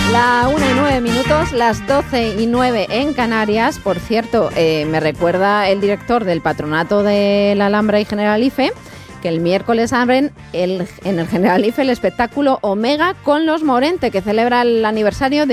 La 1:09, las 12:09 en Canarias. Por cierto, me recuerda el director del Patronato de la Alhambra y Generalife que el miércoles abren en el Generalife el espectáculo Omega con los Morente, que celebra el aniversario de